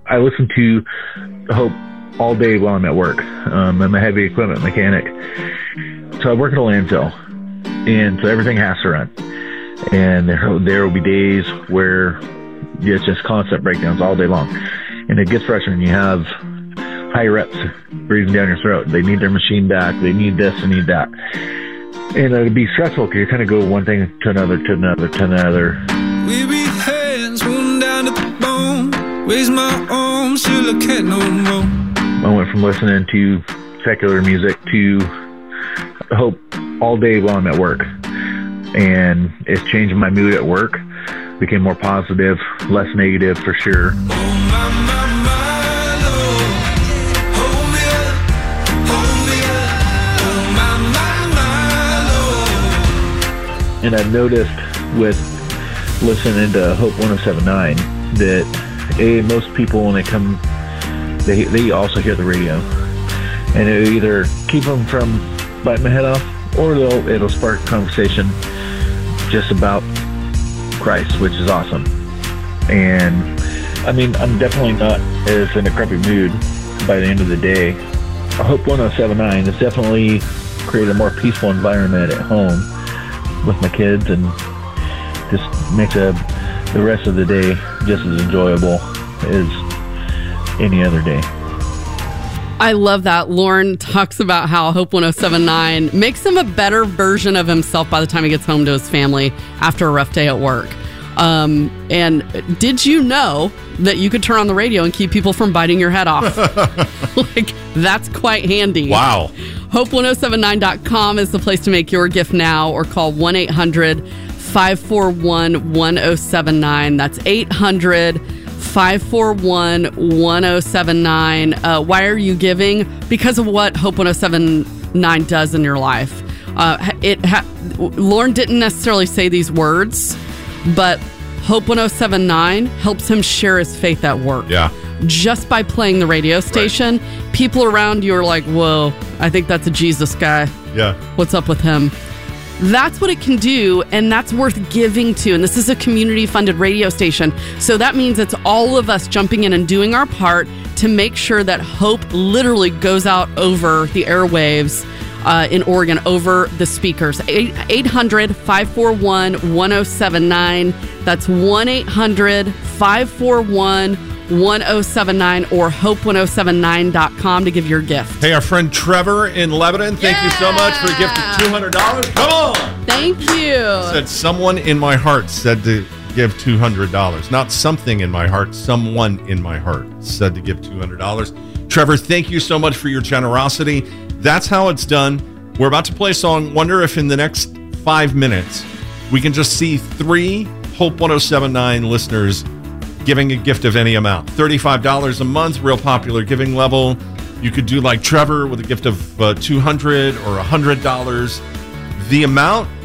I listen to Hope all day while I'm at work. I'm a heavy equipment mechanic. So I work at a landfill, and so everything has to run. And there will be days where it's just constant breakdowns all day long. And it gets frustrating. You have high reps breathing down your throat. They need their machine back. They need this and need that. And it'd be stressful because you kind of go one thing to another, to another, to another. Weary hands wound down to the bone. Raise my arms till I can't no more. I went from listening to secular music to Hope all day while I'm at work. And it's changed my mood at work. Became more positive, less negative for sure. And I've noticed with listening to Hope 107.9 that most people when they come, they also hear the radio, and it'll either keep them from biting my head off, or it'll spark a conversation just about Christ, which is awesome. And I mean, I'm definitely not as in a crappy mood by the end of the day. Hope 107.9 has definitely created a more peaceful environment at home with my kids, and just makes the rest of the day just as enjoyable as any other day. I love that. Lauren talks about how Hope 107.9 makes him a better version of himself by the time he gets home to his family after a rough day at work. And did you know that you could turn on the radio and keep people from biting your head off? Like, that's quite handy. Wow. Hope1079.com is the place to make your gift now, or call 1-800-541-1079. That's 800-541-1079. Why are you giving? Because of what Hope 107.9 does in your life. Lauren didn't necessarily say these words, but Hope 107.9 helps him share his faith at work. Yeah. Just by playing the radio station, right. People around you are like, whoa, I think that's a Jesus guy. Yeah. What's up with him? That's what it can do, and that's worth giving to. And this is a community-funded radio station. So that means it's all of us jumping in and doing our part to make sure that Hope literally goes out over the airwaves in Oregon, over the speakers. 800-541-1079. That's 1-800-541-1079 or hope1079.com to give your gift. Hey, our friend Trevor in Lebanon, thank you so much for a gift of $200. Come on! Thank you. Said someone in my heart said to give $200. Not something in my heart, someone in my heart said to give $200. Trevor, thank you so much for your generosity. That's how it's done. We're about to play a song. Wonder if in the next 5 minutes we can just see 3 Hope 107.9 listeners giving a gift of any amount. $35 a month, real popular giving level. You could do like Trevor with a gift of $200 or $100. The amount